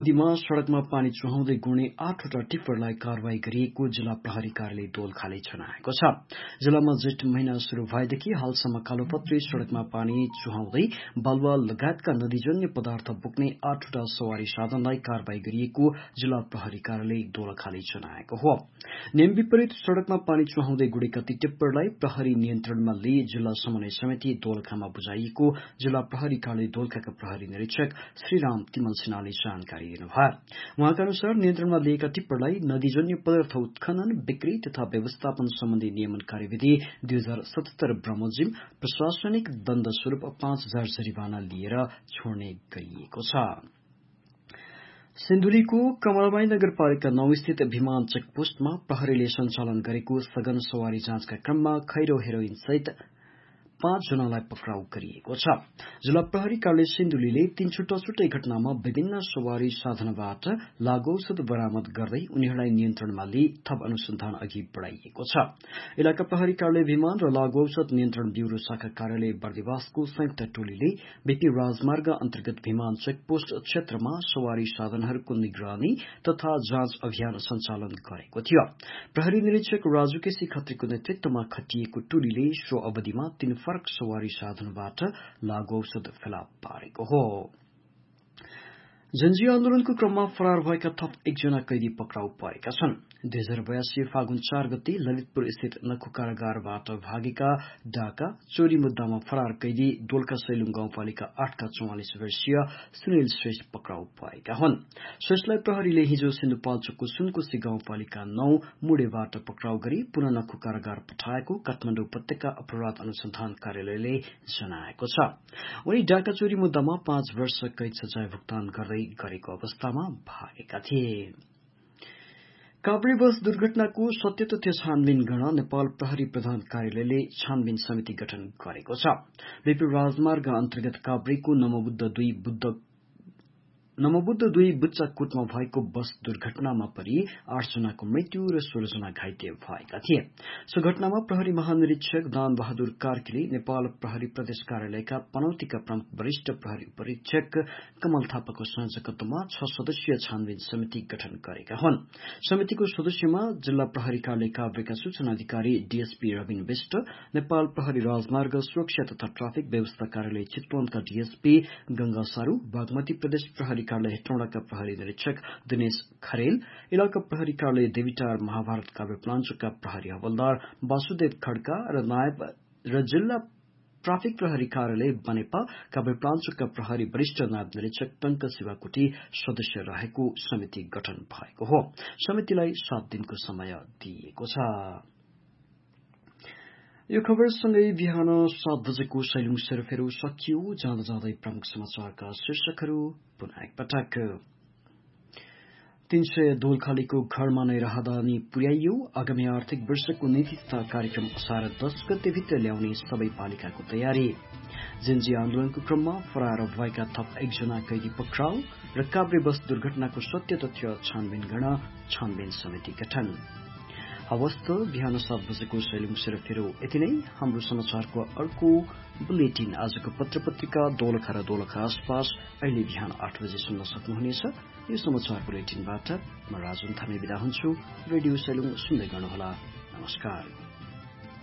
दिमा सड़कमा पानी चुहाउँदै गुड्ने 8वटा टिप्परलाई कारवाही गरिएको जिल्ला प्रहरी कार्यालय दोलखाले जनाएको छ। जिल्लामा जेठ महिना शुरू भएदेखि हालसम्म कालोपत्री सड़कमा पानी चुहाउँदै बालुवा लगायतका नदीजन्य पदार्थ बोक्ने 8वटा सवारी साधनलाई कारवाही गरिएको जिल्ला प्रहरी कार्यालय दोलखाले जनाएको हो। नियम विपरीत सड़कमा पानी चुहाउँदै गुडेका ती टिप्परलाई प्रहरी नियन्त्रणमा लिई जिल्ला समन्वय समिति दोलखामा बुझाइएको जिल्ला प्रहरी कार्यालय दोलखाका प्रहरी निरीक्षक श्रीराम तिमल सिन्हाले जानकारी उहाँका अनुसार नियन्त्रणमा लिएका टिप्परलाई नदीजन्य पदार्थ उत्खनन बिक्री तथा व्यवस्थापन सम्बन्धी नियमन कार्यविधि 2077 बमोजिम प्रशासनिक दण्ड स्वरूप 5,000 जरिवाना लिएर छोड्ने गरिएको छ। सिन्धुलीको कमलबाई नगरपालिका 9 स्थित भिमान चेकपोस्टमा प्रहरीले सञ्चालन गरेको सघन सवारी जाँचका क्रममा खैरो हेरोइन सहित 5 जनालाई पक्राउ गरिएको छ। जिल्ला प्रहरी कार्यालय सिन्धुलीले 3 छुट्टा घटनामा विभिन्न सवारी साधनबाट लागू औषध बरामद गर्दै उनीहरूलाई नियन्त्रणमा लिई थप अनुसन्धान अघि बढ़ाइएको छ। इलाका प्रहरी कार्यालय भिमान र लागू औषध नियन्त्रण ब्यूरो शाखा कार्यालय बर्दिवासको संयुक्त टोलीले बीपी राजमार्ग अन्तर्गत भिमान चेकपोस्ट क्षेत्रमा सवारी साधनहरूको निगरानी तथा जाँच अभियान सञ्चालन गरेको थियो। प्रहरी निरीक्षक राजु केसी खत्रीको नेतृत्वमा खटिएको टोलीले सो अवधिमा 3 फरक सवारी साधनबाट लागू औषध फेला पारेको हो। जनजीय आन्दोलनको क्रममा फरार भएका थप 1 जना कैदी पक्राउ परेका छन्। 2082 फागुन 4 गते ललितपुर स्थित नखु कारागारबाट भागेका डाका चोरी मुद्दामा फरार कैदी दोलखा सैलुङ गाउँपालिका 8 का 44 वर्षीय सुनिल श्रेष्ठ पक्राउ परेका हुन्। श्रेष्ठलाई प्रहरीले हिजो सिन्धुपाल्चोकको सुनकोशी गाउँपालिका 9 मुडेबाट पक्राउ गरी पुनः नखु कारागार पठाएको काठमाडौँ उपत्यका अपराध अनुसन्धान कार्यालयले जनाएको छ। उनी डाका चोरी मुद्दामा 5 वर्ष कैद सजाय भुक्तान गर्दै गरेको अवस्थामा भागेका थिए। काभ्रे बस दुर्घटनाको सत्य तथ्य छानबिन गर्न नेपाल प्रहरी प्रधान कार्यालयले छानबिन समिति गठन गरेको छ। बीपी राजमार्ग अन्तर्गत काभ्रेको नमोबुद्ध 2 बुच्चाकोटमा भएको बस दुर्घटनामा परि 8 जनाको मृत्यु र 16 जना घाइते भएका थिए। सो घटनामा प्रहरी महानिरीक्षक दान बहादुर कार्कीले नेपाल प्रहरी प्रदेश कार्यालयका पनौतीका प्रमुख वरिष्ठ प्रहरी परीक्षक कमल थापाको संयोजकत्वमा 6 सदस्यीय छानबिन समिति गठन गरेका हुन्। समितिको सदस्यमा जिल्ला प्रहरी कार्यालय काभ्रेका सूचना अधिकारी डीएसपी रविन विष्ट, नेपाल प्रहरी राजमार्ग सुरक्षा तथा ट्राफिक व्यवस्था कार्यालय चितवनका डीएसपी गंगा सारू, बागमती प्रदेश प्रहरी कार्यालय हेटौडाका प्रहरी निरीक्षक दिनेश खरेल, इलाका प्रहरी कार्यालय देवीटार महाभारत काभ्रेपलाञ्चोकका प्रहरी हवलदार वासुदेव खड्का र जिल्ला ट्राफिक प्रहरी कार्यालय बनेपा काभ्रेपलाञ्चोकका प्रहरी वरिष्ठ नायब निरीक्षक टंक शिवाकोटी सदस्य रहेको समिति गठन भएको हो। समितिलाई 7 दिनको समय दिइएको छ। यो खबरसँगै बिहान 7 बजेको सैलुङ सेरोफेरो सकियो। जाँदा जाँदै प्रमुख समाचारका शीर्षकहरू पुनः एकपटक। 300 दोलखालीको घरमा नै राहदानी पुर्याइयो। आगामी आर्थिक वर्षको नीति तथा कार्यक्रम असार 10 गतेभित्र ल्याउने सबै पालिकाको तयारी। जनजीय आन्दोलनको क्रममा फरार भएका थप 1 जना कैदी पक्राउ र काभ्रे बस दुर्घटनाको सत्य तथ्य छानबिन गर्न छानबिन समिति गठन। हवस् बिहान 7 बजेको सैलुङ सेरोफेरो यति नै। हाम्रो समाचारको अर्को बुलेटिन आजको पत्र-पत्रिका दोलखा र दोलखा आसपास अहिले बिहान 8 बजे सुन्न सक्नुहुनेछ। यो समाचार बुलेटिनबाट म राजन थामी बिदा हुन्छु। रेडियो सैलुङ सुन्दै गर्नुहोला। नमस्कार।